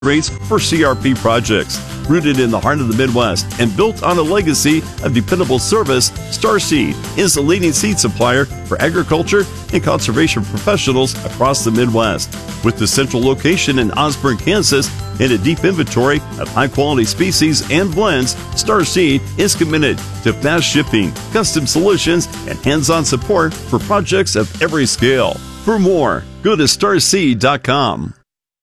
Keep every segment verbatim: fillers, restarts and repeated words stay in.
rates for C R P projects. Rooted in the heart of the Midwest and built on a legacy of dependable service, Starseed is the leading seed supplier for agriculture and conservation professionals across the Midwest. With the central location in Osborne, Kansas, and a deep inventory of high-quality species and blends, Starseed is committed to fast shipping, custom solutions, and hands-on support for projects of every scale. For more, go to starseed dot com.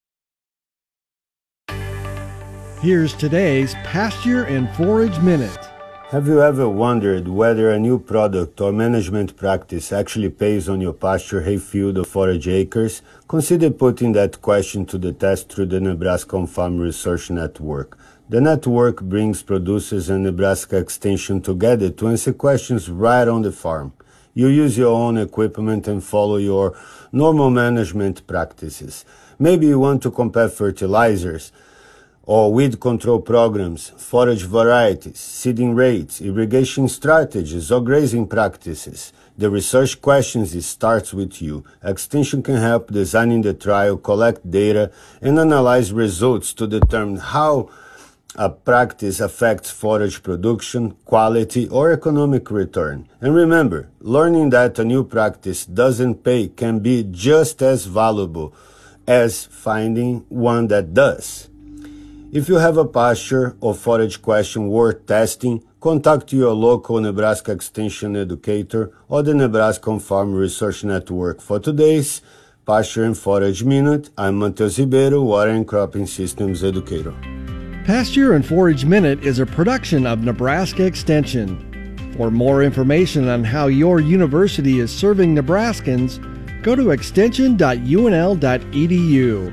Here's today's Pasture and Forage Minute. Have you ever wondered whether a new product or management practice actually pays on your pasture, hayfield, or forage acres? Consider putting that question to the test through the Nebraska On-Farm Research Network. The network brings producers and Nebraska Extension together to answer questions right on the farm. You use your own equipment and follow your normal management practices. Maybe you want to compare fertilizers, or weed control programs, forage varieties, seeding rates, irrigation strategies, or grazing practices. The research questions it starts with you. Extension can help designing the trial, collect data, and analyze results to determine how a practice affects forage production, quality, or economic return. And remember, learning that a new practice doesn't pay can be just as valuable as finding one that does. If you have a pasture or forage question worth testing, contact your local Nebraska Extension educator or the Nebraska On-Farm Research Network. For today's Pasture and Forage Minute, I'm Matheus Ribeiro, Water and Cropping Systems Educator. Pasture and Forage Minute is a production of Nebraska Extension. For more information on how your university is serving Nebraskans, go to extension dot u n l dot e d u.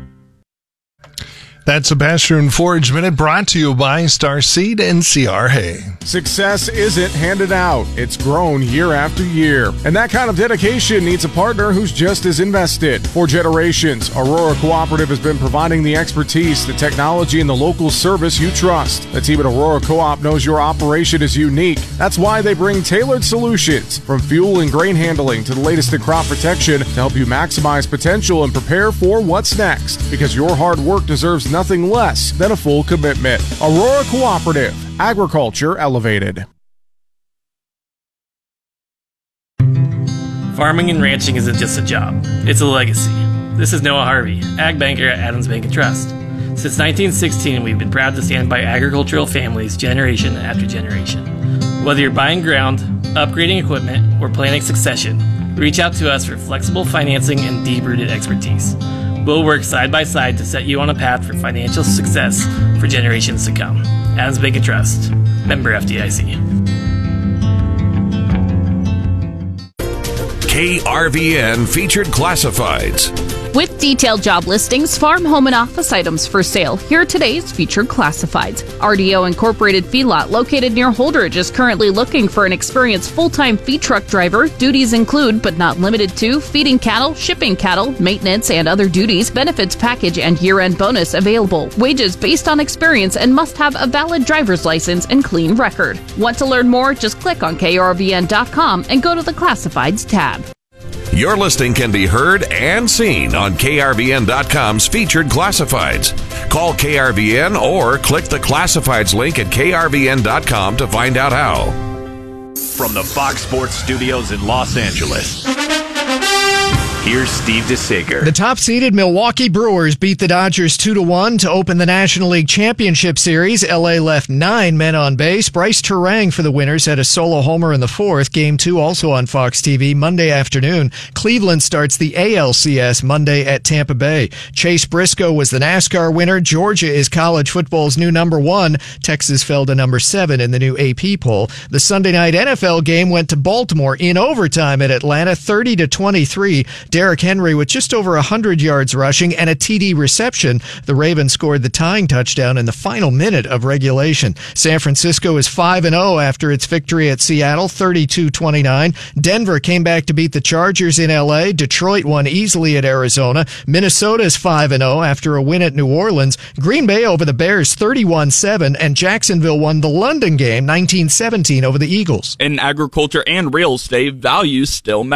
That's a Pasture and Forage Minute brought to you by Starseed and C R Hay. Success isn't handed out. It's grown year after year. And that kind of dedication needs a partner who's just as invested. For generations, Aurora Cooperative has been providing the expertise, the technology, and the local service you trust. The team at Aurora Co-op knows your operation is unique. That's why they bring tailored solutions, from fuel and grain handling to the latest in crop protection, to help you maximize potential and prepare for what's next. Because your hard work deserves nothing less than a full commitment. Aurora Cooperative, agriculture elevated. Farming and ranching isn't just a job, it's a legacy. This is Noah Harvey, ag banker at Adams Bank and Trust. Since nineteen sixteen, we've been proud to stand by agricultural families generation after generation. Whether you're buying ground, upgrading equipment, or planning succession, reach out to us for flexible financing and deep-rooted expertise. We'll work side by side to set you on a path for financial success for generations to come. Adams Bank and Trust, member F D I C. K R V N featured classifieds. With detailed job listings, farm, home, and office items for sale, here are today's featured classifieds. R D O Incorporated Feedlot, located near Holdridge, is currently looking for an experienced full-time feed truck driver. Duties include, but not limited to, feeding cattle, shipping cattle, maintenance, and other duties. Benefits package and year-end bonus available. Wages based on experience and must have a valid driver's license and clean record. Want to learn more? Just click on K R V N dot com and go to the Classifieds tab. Your listing can be heard and seen on K R V N dot com's featured classifieds. Call K R V N or click the classifieds link at K R V N dot com to find out how. From the Fox Sports Studios in Los Angeles, here's Steve DeSager. The top-seeded Milwaukee Brewers beat the Dodgers two to one to open the National League Championship Series. L A left nine men on base. Bryce Terang for the winners had a solo homer in the fourth. Game two also on Fox T V Monday afternoon. Cleveland starts the A L C S Monday at Tampa Bay. Chase Briscoe was the NASCAR winner. Georgia is college football's new number one. Texas fell to number seven in the new A P poll. The Sunday night N F L game went to Baltimore in overtime at Atlanta, thirty to twenty-three. Derrick Henry with just over one hundred yards rushing and a T D reception. The Ravens scored the tying touchdown in the final minute of regulation. San Francisco is five and oh after its victory at Seattle, thirty-two twenty-nine. Denver came back to beat the Chargers in L A. Detroit won easily at Arizona. Minnesota is five and oh after a win at New Orleans. Green Bay over the Bears, thirty-one seven, and Jacksonville won the London game, nineteen seventeen over the Eagles. In agriculture and real estate, values still matter.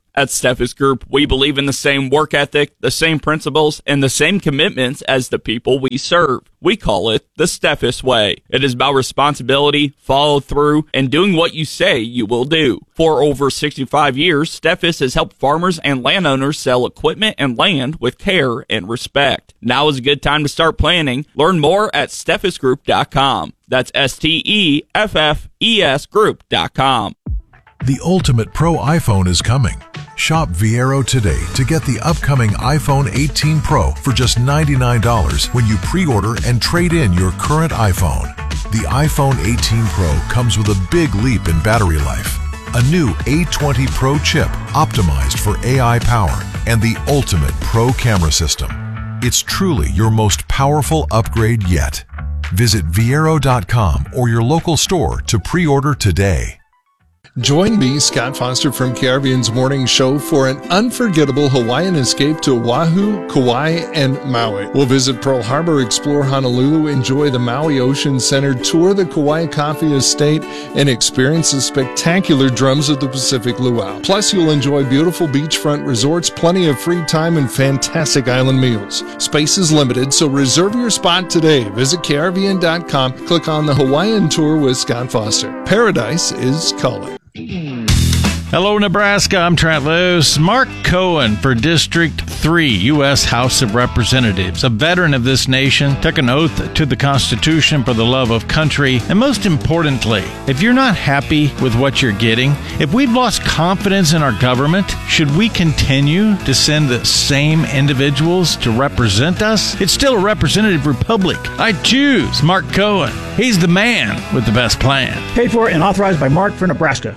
At Steffes Group, we believe in the same work ethic, the same principles, and the same commitments as the people we serve. We call it the Steffes Way. It is about responsibility, follow through, and doing what you say you will do. For over sixty-five years, Steffes has helped farmers and landowners sell equipment and land with care and respect. Now is a good time to start planning. Learn more at steffes group dot com. That's S T E F F E S group dot com. The ultimate pro iPhone is coming. Shop Viero today to get the upcoming iPhone eighteen Pro for just ninety-nine dollars when you pre-order and trade in your current iPhone. The iPhone eighteen Pro comes with a big leap in battery life, a new A twenty Pro chip optimized for A I power, and the ultimate pro camera system. It's truly your most powerful upgrade yet. Visit Viero dot com or your local store to pre-order today. Join me, Scott Foster from K R V N's Morning Show for an unforgettable Hawaiian escape to Oahu, Kauai, and Maui. We'll visit Pearl Harbor, explore Honolulu, enjoy the Maui Ocean Center, tour the Kauai Coffee Estate, and experience the spectacular Drums of the Pacific Luau. Plus, you'll enjoy beautiful beachfront resorts, plenty of free time, and fantastic island meals. Space is limited, so reserve your spot today. Visit K R V N dot com, click on the Hawaiian Tour with Scott Foster. Paradise is calling. Hello, Nebraska. I'm Trent Lewis. Mark Cohen for District three, U S House of Representatives. A veteran of this nation, took an oath to the Constitution for the love of country. And most importantly, if you're not happy with what you're getting, if we've lost confidence in our government, should we continue to send the same individuals to represent us? It's still a representative republic. I choose Mark Cohen. He's the man with the best plan. Paid for and authorized by Mark for Nebraska.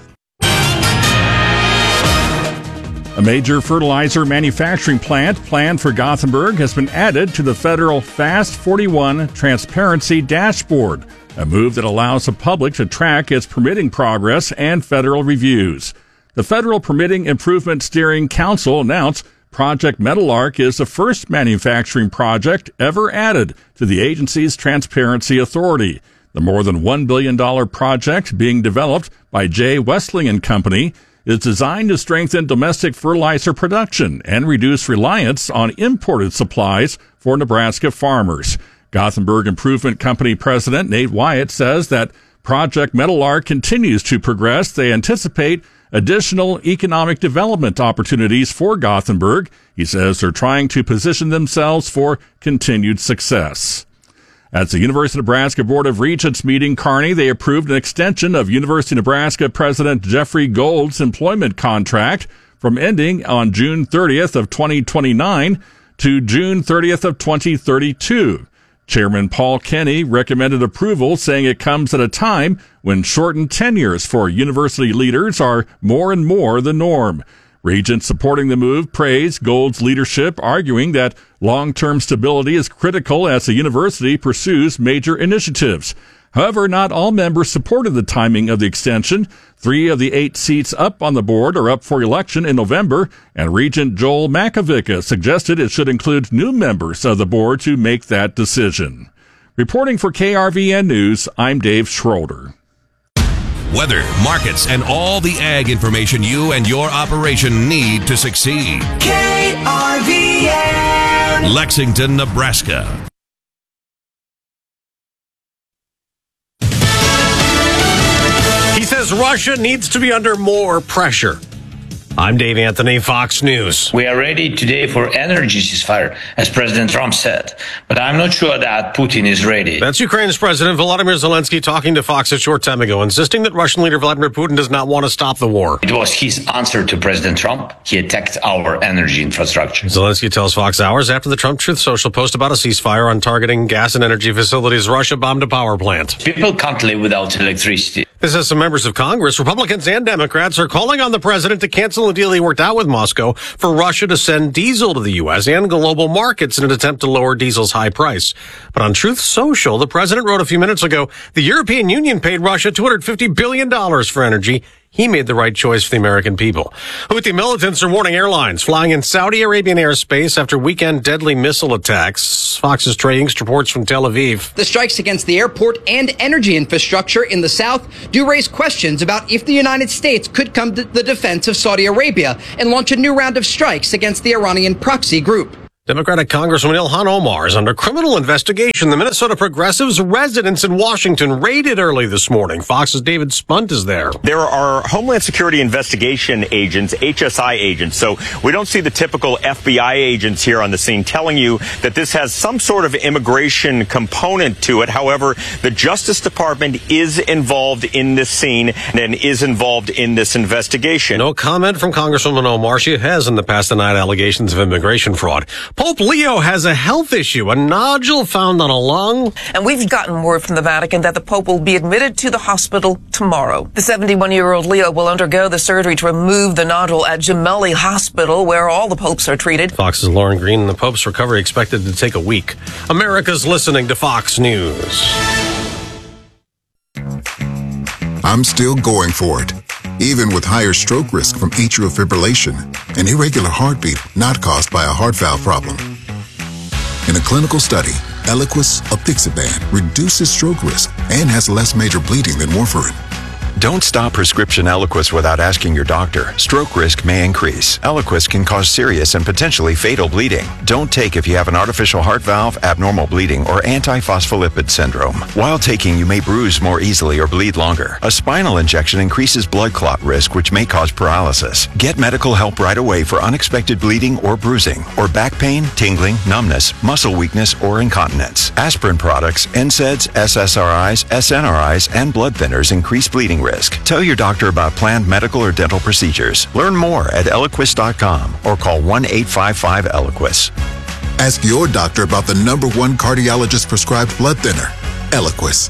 A major fertilizer manufacturing plant planned for Gothenburg has been added to the federal FAST forty-one Transparency Dashboard, a move that allows the public to track its permitting progress and federal reviews. The Federal Permitting Improvement Steering Council announced Project Meadowlark is the first manufacturing project ever added to the agency's Transparency Authority. The more than one billion dollars project being developed by Jay Westling and Company is designed to strengthen domestic fertilizer production and reduce reliance on imported supplies for Nebraska farmers. Gothenburg Improvement Company President Nate Wyatt says that Project Meadowlark continues to progress. They anticipate additional economic development opportunities for Gothenburg. He says they're trying to position themselves for continued success. At the University of Nebraska Board of Regents meeting, Kearney, they approved an extension of University of Nebraska President Jeffrey Gold's employment contract from ending on June thirtieth of twenty twenty-nine to June thirtieth of twenty thirty-two. Chairman Paul Kenny recommended approval, saying it comes at a time when shortened tenures for university leaders are more and more the norm. Regents supporting the move praised Gold's leadership, arguing that long-term stability is critical as the university pursues major initiatives. However, not all members supported the timing of the extension. Three of the eight seats up on the board are up for election in November, and Regent Joel Makovica suggested it should include new members of the board to make that decision. Reporting for K R V N News, I'm Dave Schroeder. Weather, markets, and all the ag information you and your operation need to succeed. K R V N! Lexington, Nebraska. He says Russia needs to be under more pressure. I'm Dave Anthony, Fox News. We are ready today for energy ceasefire, as President Trump said. But I'm not sure that Putin is ready. That's Ukraine's President Volodymyr Zelensky talking to Fox a short time ago, insisting that Russian leader Vladimir Putin does not want to stop the war. It was his answer to President Trump. He attacked our energy infrastructure. Zelensky tells Fox hours after the Trump Truth Social post about a ceasefire on targeting gas and energy facilities. Russia bombed a power plant. People can't live without electricity. This is some members of Congress, Republicans and Democrats, are calling on the president to cancel a deal he worked out with Moscow for Russia to send diesel to the U S and global markets in an attempt to lower diesel's high price. But on Truth Social, the president wrote a few minutes ago, the European Union paid Russia two hundred fifty billion dollars for energy he made the right choice for the American people. Houthi militants are warning airlines flying in Saudi Arabian airspace after weekend deadly missile attacks. Fox's Trey Inkst reports from Tel Aviv. The strikes against the airport and energy infrastructure in the south do raise questions about if the United States could come to the defense of Saudi Arabia and launch a new round of strikes against the Iranian proxy group. Democratic Congressman Ilhan Omar is under criminal investigation. The Minnesota Progressives' residence in Washington raided early this morning. Fox's David Spunt is there. There are Homeland Security investigation agents, H S I agents, so we don't see the typical F B I agents here on the scene telling you that this has some sort of immigration component to it. However, the Justice Department is involved in this scene and is involved in this investigation. No comment from Congresswoman Omar. She has in the past denied allegations of immigration fraud. Pope Leo has a health issue, a nodule found on a lung. And we've gotten word from the Vatican that the Pope will be admitted to the hospital tomorrow. The seventy-one-year-old Leo will undergo the surgery to remove the nodule at Gemelli Hospital, where all the popes are treated. Fox's Lauren Green, and the Pope's recovery expected to take a week. America's listening to Fox News. I'm still going for it, even with higher stroke risk from atrial fibrillation, an irregular heartbeat not caused by a heart valve problem. In a clinical study, Eliquis apixaban reduces stroke risk and has less major bleeding than warfarin. Don't stop prescription Eliquis without asking your doctor. Stroke risk may increase. Eliquis can cause serious and potentially fatal bleeding. Don't take if you have an artificial heart valve, abnormal bleeding, or antiphospholipid syndrome. While taking, you may bruise more easily or bleed longer. A spinal injection increases blood clot risk, which may cause paralysis. Get medical help right away for unexpected bleeding or bruising, or back pain, tingling, numbness, muscle weakness, or incontinence. Aspirin products, N SAIDs, S S R Is, S N R Is, and blood thinners increase bleeding risk. Tell your doctor about planned medical or dental procedures. Learn more at Eliquis dot com or call one eight five five Eliquis. Ask your doctor about the number one cardiologist prescribed blood thinner, Eliquis.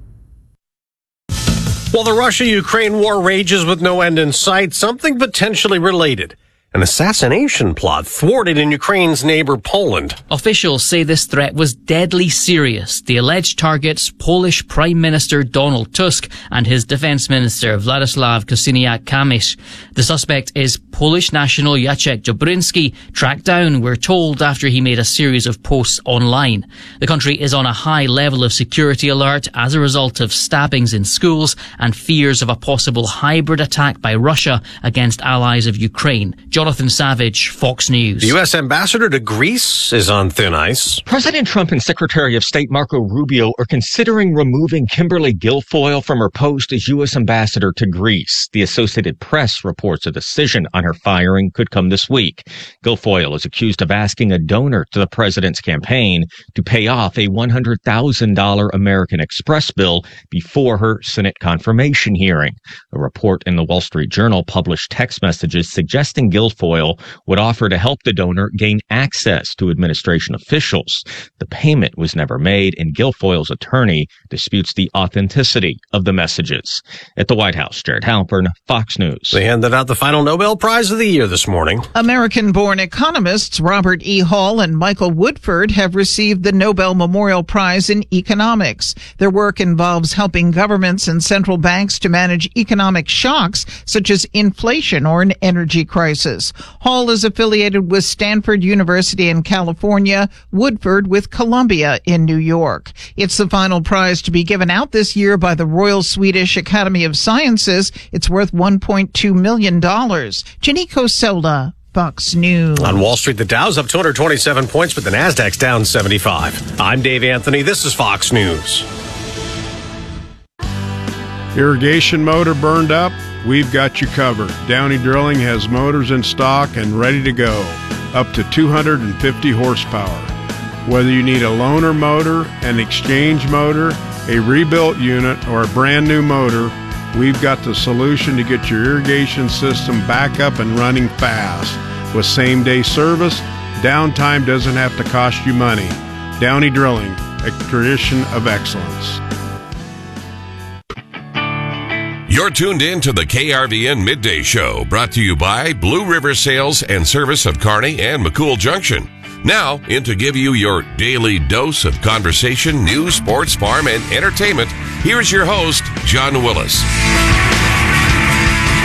While the Russia-Ukraine war rages with no end in sight, something potentially related. An assassination plot thwarted in Ukraine's neighbor Poland. Officials say this threat was deadly serious. The alleged targets, Polish Prime Minister Donald Tusk and his Defense Minister Władysław Kosiniak-Kamysz. The suspect is Polish national Jacek Dobryński, tracked down, we're told, after he made a series of posts online. The country is on a high level of security alert as a result of stabbings in schools and fears of a possible hybrid attack by Russia against allies of Ukraine. Jonathan Savage, Fox News. The U S ambassador to Greece is on thin ice. President Trump and Secretary of State Marco Rubio are considering removing Kimberly Guilfoyle from her post as U S ambassador to Greece. The Associated Press reports a decision on her firing could come this week. Guilfoyle is accused of asking a donor to the president's campaign to pay off a one hundred thousand dollars American Express bill before her Senate confirmation hearing. A report in the Wall Street Journal published text messages suggesting Guilfoyle would offer to help the donor gain access to administration officials. The payment was never made, and Guilfoyle's attorney disputes the authenticity of the messages. At the White House, Jared Halpern, Fox News. They handed out the final Nobel Prize of the year this morning. American-born economists Robert E. Hall and Michael Woodford have received the Nobel Memorial Prize in Economics. Their work involves helping governments and central banks to manage economic shocks such as inflation or an energy crisis. Hall is affiliated with Stanford University in California, Woodford with Columbia in New York. It's the final prize to be given out this year by the Royal Swedish Academy of Sciences. It's worth one point two million dollars. Janiko Sola, Fox News. On Wall Street, the Dow's up two hundred twenty-seven points, but the Nasdaq's down seventy-five. I'm Dave Anthony. This is Fox News. Irrigation motor burned up? We've got you covered. Downey Drilling has motors in stock and ready to go, up to two hundred fifty horsepower. Whether you need a loaner motor, an exchange motor, a rebuilt unit, or a brand new motor, we've got the solution to get your irrigation system back up and running fast. With same-day service, downtime doesn't have to cost you money. Downey Drilling, a tradition of excellence. You're tuned in to the K R V N Midday Show, brought to you by Blue River Sales and Service of Kearney and McCool Junction. Now, in to give you your daily dose of conversation, news, sports, farm, and entertainment, here's your host, John Willis.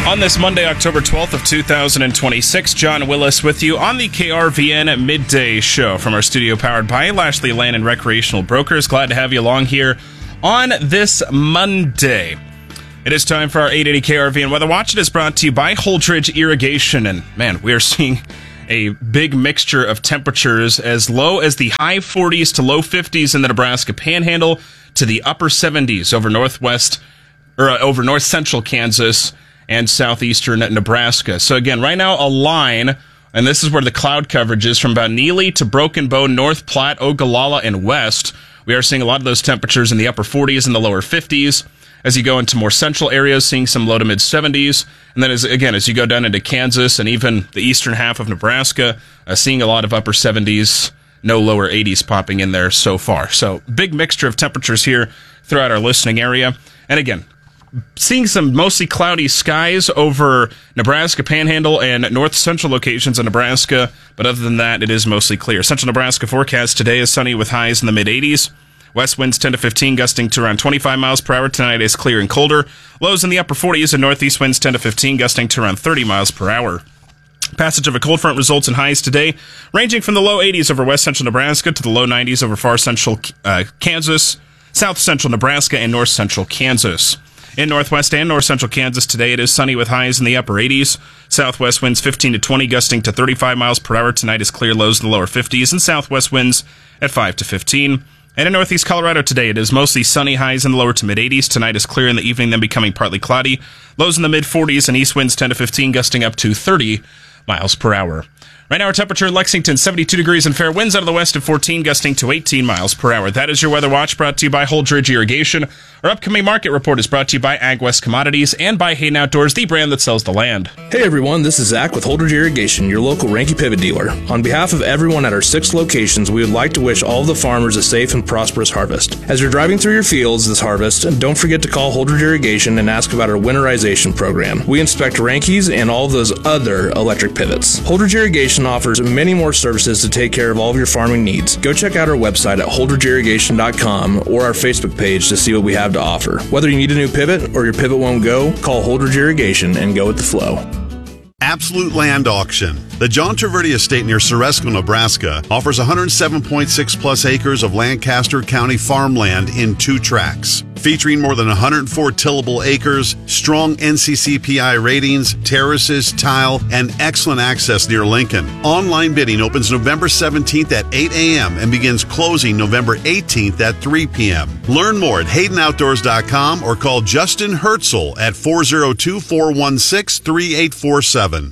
On this Monday, October twelfth of two thousand twenty-six, John Willis with you on the K R V N Midday Show from our studio powered by Lashley Land and Recreational Brokers. Glad to have you along here on this Monday. It is time for our eight eighty K R V N Weather Watch. It is brought to you by Holdridge Irrigation. And man, we are seeing a big mixture of temperatures as low as the high forties to low fifties in the Nebraska Panhandle to the upper seventies over northwest or uh, over north central Kansas and southeastern Nebraska. So again, right now a line, and this is where the cloud coverage is from about Neely to Broken Bow, North Platte, Ogallala, and west. We are seeing a lot of those temperatures in the upper forties and the lower fifties. As you go into more central areas, seeing some low to mid seventies. And then as, again, as you go down into Kansas and even the eastern half of Nebraska, uh, seeing a lot of upper seventies, no lower eighties popping in there so far. So big mixture of temperatures here throughout our listening area. And again, seeing some mostly cloudy skies over Nebraska Panhandle and north central locations of Nebraska. But other than that, it is mostly clear. Central Nebraska forecast today is sunny with highs in the mid eighties. West winds ten to fifteen, gusting to around twenty-five miles per hour. Tonight is clear and colder. Lows in the upper forties and northeast winds ten to fifteen, gusting to around thirty miles per hour. Passage of a cold front results in highs today, ranging from the low eighties over west central Nebraska to the low nineties over far central uh, Kansas, south central Nebraska, and north central Kansas. In northwest and north central Kansas today, it is sunny with highs in the upper eighties. Southwest winds fifteen to twenty, gusting to thirty-five miles per hour. Tonight is clear, lows in the lower fifties, and southwest winds at five to fifteen. And in northeast Colorado today, it is mostly sunny, highs in the lower to mid eighties. Tonight is clear in the evening, then becoming partly cloudy. Lows in the mid forties, and east winds ten to fifteen, gusting up to thirty miles per hour. Right now, our temperature in Lexington, seventy-two degrees and fair. Winds out of the west at fourteen, gusting to eighteen miles per hour. That is your Weather Watch, brought to you by Holdridge Irrigation. Our upcoming market report is brought to you by AgWest Commodities and by Hayden Outdoors, the brand that sells the land. Hey everyone, this is Zach with Holdridge Irrigation, your local Ranky Pivot dealer. On behalf of everyone at our six locations, we would like to wish all of the farmers a safe and prosperous harvest. As you're driving through your fields this harvest, don't forget to call Holdridge Irrigation and ask about our winterization program. We inspect Rankies and all of those other electric pivots. Holdridge Irrigation offers many more services to take care of all of your farming needs. Go check out our website at holdridge irrigation dot com or our Facebook page to see what we have to offer. Whether you need a new pivot or your pivot won't go, call Holdridge Irrigation and go with the flow. Absolute Land Auction. The John Traverti Estate near Ceresco, Nebraska offers one hundred seven point six plus acres of Lancaster County farmland in two tracts. Featuring more than one hundred four tillable acres, strong N C C P I ratings, terraces, tile, and excellent access near Lincoln. Online bidding opens November seventeenth at eight a.m. and begins closing November eighteenth at three p.m. Learn more at hayden outdoors dot com or call Justin Herzl at four oh two, four one six, three eight four seven.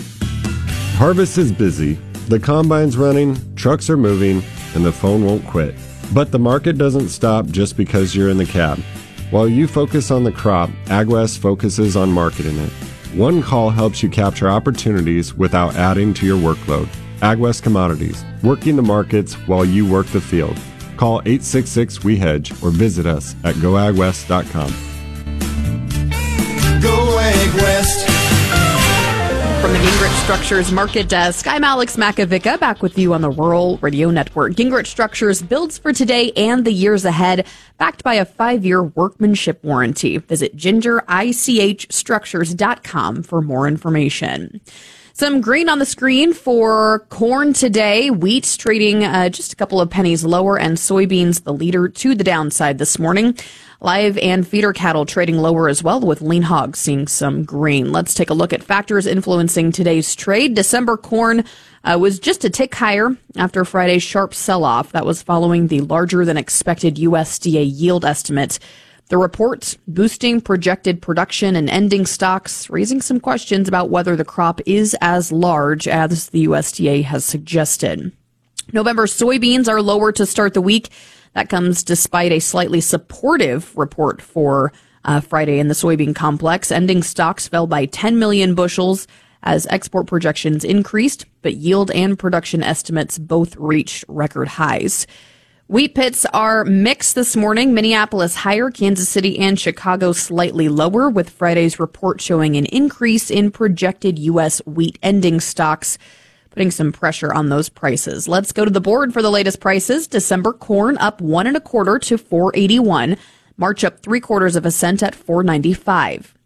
Harvest is busy. The combine's running, trucks are moving, and the phone won't quit. But the market doesn't stop just because you're in the cab. While you focus on the crop, AgWest focuses on marketing it. One call helps you capture opportunities without adding to your workload. AgWest Commodities, working the markets while you work the field. Call eight six six, W E hedge or visit us at go ag west dot com. Go AgWest. From the Gingrich Structures Market Desk, I'm Alex Makovica, back with you on the Rural Radio Network. Gingrich Structures builds for today and the years ahead, backed by a five-year workmanship warranty. Visit ginger I C H structures dot com for more information. Some green on the screen for corn today. Wheat's trading uh, just a couple of pennies lower, and soybeans the leader to the downside this morning. Live and feeder cattle trading lower as well, with lean hogs seeing some green. Let's take a look at factors influencing today's trade. December corn uh, was just a tick higher after Friday's sharp sell-off. That was following the larger-than-expected U S D A yield estimate. The report boosting projected production and ending stocks, raising some questions about whether the crop is as large as the U S D A has suggested. November soybeans are lower to start the week. That comes despite a slightly supportive report for uh, Friday in the soybean complex. Ending stocks fell by ten million bushels as export projections increased, but yield and production estimates both reached record highs. Wheat pits are mixed this morning. Minneapolis higher, Kansas City and Chicago slightly lower, with Friday's report showing an increase in projected U S wheat ending stocks, putting some pressure on those prices. Let's go to the board for the latest prices. December corn up one and a quarter to four eighty-one. March up three quarters of a cent at four ninety-five.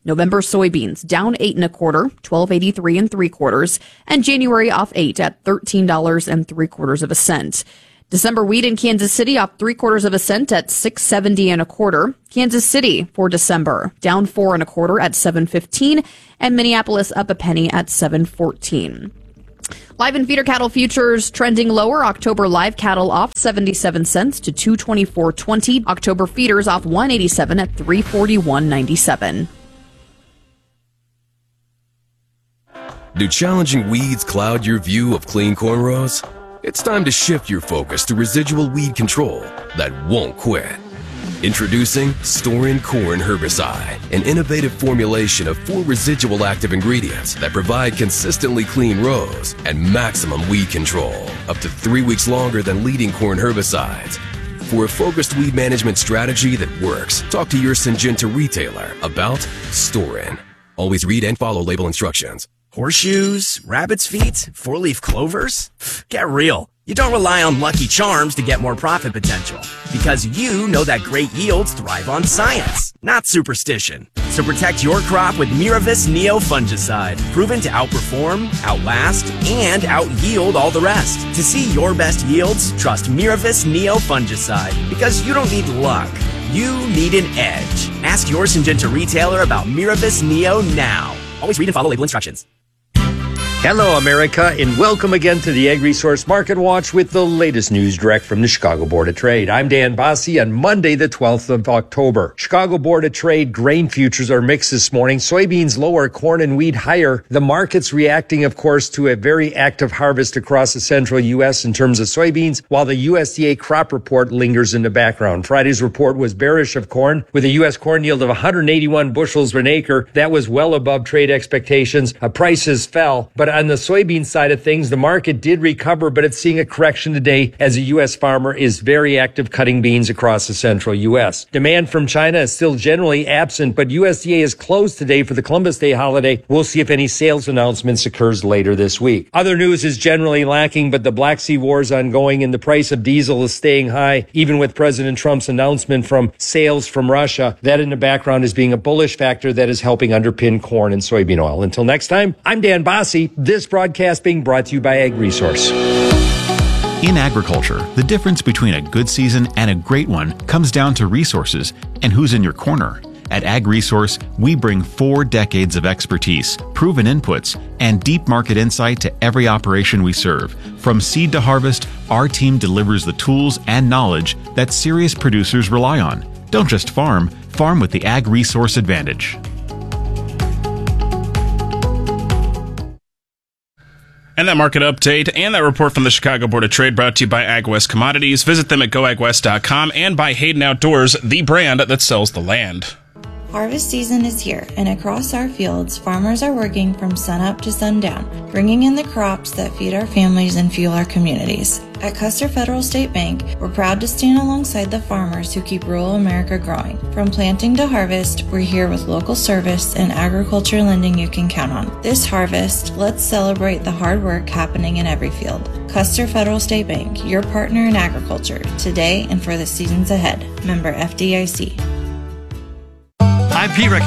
November soybeans down eight and a quarter, twelve eighty-three and three quarters, and January off eight at thirteen dollars and three quarters of a cent. December wheat in Kansas City off three quarters of a cent at six seventy and a quarter. Kansas City for December down four and a quarter at seven fifteen, and Minneapolis up a penny at seven fourteen. Live and feeder cattle futures trending lower. October live cattle off seventy-seven cents to two twenty-four twenty. October feeders off one eighty-seven at three forty-one ninety-seven. Do challenging weeds cloud your view of clean cornrows? It's time to shift your focus to residual weed control that won't quit. Introducing Storin Corn Herbicide, an innovative formulation of four residual active ingredients that provide consistently clean rows and maximum weed control, up to three weeks longer than leading corn herbicides. For a focused weed management strategy that works, talk to your Syngenta retailer about Storin. Always read and follow label instructions. Horseshoes, rabbit's feet, four-leaf clovers? Get real. You don't rely on Lucky Charms to get more profit potential, because you know that great yields thrive on science, not superstition. So protect your crop with Miravis Neo Fungicide, proven to outperform, outlast, and out-yield all the rest. To see your best yields, trust Miravis Neo Fungicide, because you don't need luck. You need an edge. Ask your Syngenta retailer about Miravis Neo now. Always read and follow label instructions. Hello, America, and welcome again to the Ag Resource Market Watch with the latest news direct from the Chicago Board of Trade. I'm Dan Bossie on Monday, the twelfth of October. Chicago Board of Trade grain futures are mixed this morning. Soybeans lower, corn and wheat higher. The market's reacting, of course, to a very active harvest across the central U S in terms of soybeans, while the U S D A crop report lingers in the background. Friday's report was bearish of corn, with a U S corn yield of one hundred eighty-one bushels per acre. That was well above trade expectations. Uh, prices fell, but on the soybean side of things, the market did recover, but it's seeing a correction today as a U S farmer is very active cutting beans across the central U S. Demand from China is still generally absent, but U S D A is closed today for the Columbus Day holiday. We'll see if any sales announcements occurs later this week. Other news is generally lacking, but the Black Sea war is ongoing and the price of diesel is staying high, even with President Trump's announcement from sales from Russia. That in the background is being a bullish factor that is helping underpin corn and soybean oil. Until next time, I'm Dan Bossie. This broadcast being brought to you by Ag Resource. In agriculture, the difference between a good season and a great one comes down to resources and who's in your corner. At Ag Resource, we bring four decades of expertise, proven inputs, and deep market insight to every operation we serve. From seed to harvest, our team delivers the tools and knowledge that serious producers rely on. Don't just farm, farm with the Ag Resource advantage. And that market update and that report from the Chicago Board of Trade brought to you by AgWest Commodities. Visit them at go ag west dot com and by Hayden Outdoors, the brand that sells the land. Harvest season is here, and across our fields, farmers are working from sunup to sundown, bringing in the crops that feed our families and fuel our communities. At Custer Federal State Bank, we're proud to stand alongside the farmers who keep rural America growing. From planting to harvest, we're here with local service and agriculture lending you can count on. This harvest, let's celebrate the hard work happening in every field. Custer Federal State Bank, your partner in agriculture, today and for the seasons ahead. Member F D I C. I'm Pete Rick.